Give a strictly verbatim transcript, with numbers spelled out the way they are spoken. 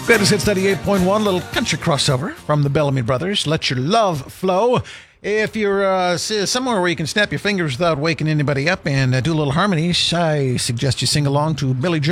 Greatest Hits ninety-eight point one, little country crossover from the Bellamy Brothers. Let your love flow. If you're uh, somewhere where you can snap your fingers without waking anybody up and uh, do a little harmonies, I suggest you sing along to Billy Joel.